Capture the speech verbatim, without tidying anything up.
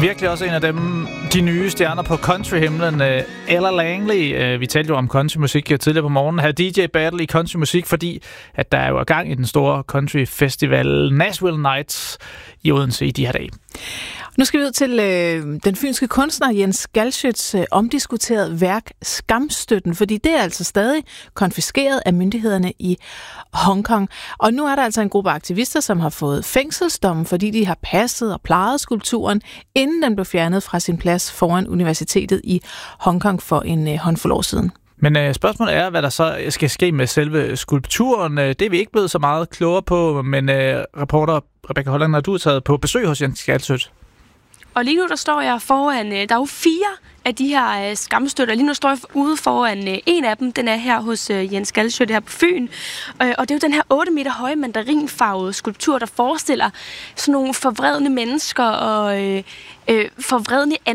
Virkelig også en af dem, de nye stjerner på countryhimlen. Uh, Ella Langley, uh, vi talte jo om countrymusik tidligere på morgenen, havde D J battle i countrymusik, fordi at der er jo gang i den store country festival Nashville Nights i Odense i de her dage. Nu skal vi ud til øh, den fynske kunstner Jens Galschiøts øh, omdiskuterede værk Skamstøtten, fordi det er altså stadig konfiskeret af myndighederne i Hongkong. Og nu er der altså en gruppe aktivister, som har fået fængselsdomme, fordi de har passet og plejet skulpturen, inden den blev fjernet fra sin plads foran universitetet i Hongkong for en øh, håndfuld år siden. Men øh, spørgsmålet er, hvad der så skal ske med selve skulpturen. Det er vi ikke blevet så meget klogere på, men øh, reporter Rebecca Holland, har du taget på besøg hos Jens Galschiøt? Og lige nu der står jeg foran, der er jo fire af de her skamstøtter. Lige nu står jeg ude foran en af dem. Den er her hos Jens Galschiøt her på Fyn. Og det er jo den her otte meter høje mandarinfarvede skulptur, der forestiller sådan nogle forvredne mennesker og øh, forvredne